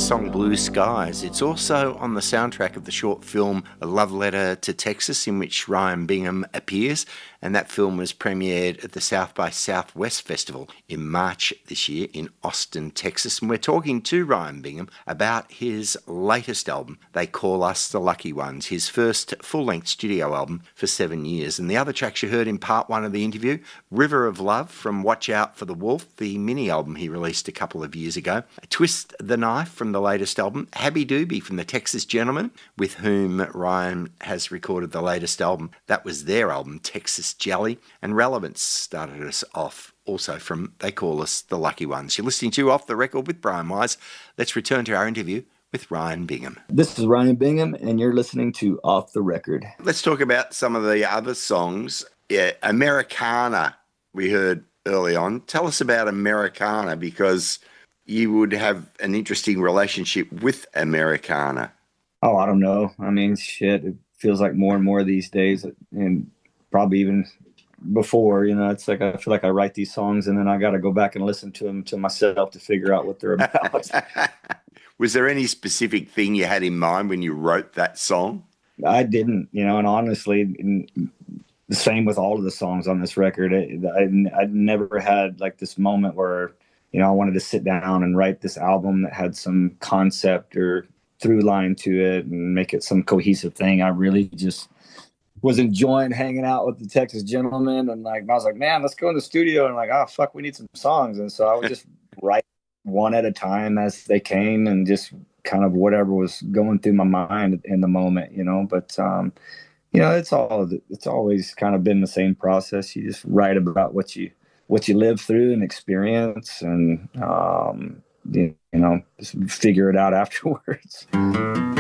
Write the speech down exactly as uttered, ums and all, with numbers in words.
song Blue Skies. It's also on the soundtrack of the short film A Love Letter to Texas, in which Ryan Bingham appears, and that film was premiered at the South by Southwest Festival in March this year in Austin, Texas. And we're talking to Ryan Bingham about his latest album, They Call Us the Lucky Ones, his first full-length studio album for seven years. And the other tracks you heard in part one of the interview, River of Love from Watch Out for the Wolf, the mini album he released a couple of years ago, Twist the Knife from the latest album, Habby Doobie from the Texas Gentlemen, with whom Ryan has recorded the latest album. That was their album, Texas Jelly, and Relevance started us off also from They Call Us the Lucky Ones. You're listening to Off the Record with Brian Wise. Let's return to our interview with Ryan Bingham. This is Ryan Bingham, and you're listening to Off the Record. Let's talk about some of the other songs. Yeah, Americana, we heard early on. Tell us about Americana, because you would have an interesting relationship with Americana. Oh, I don't know. I mean, shit, it feels like more and more these days, and probably even before, you know, it's like I feel like I write these songs and then I got to go back and listen to them to myself to figure out what they're about. Was there any specific thing you had in mind when you wrote that song? I didn't, you know, and honestly, the same with all of the songs on this record. I, I never had like this moment where, you know, I wanted to sit down and write this album that had some concept or through line to it and make it some cohesive thing. I really just was enjoying hanging out with the Texas Gentlemen, and like I was like, man, let's go in the studio, and like, oh fuck, we need some songs. And so I would just write one at a time as they came, and just kind of whatever was going through my mind in the moment, you know. But um, you know, it's all it's always kind of been the same process. You just write about what you what you live through and experience, and um, you, you know, just figure it out afterwards.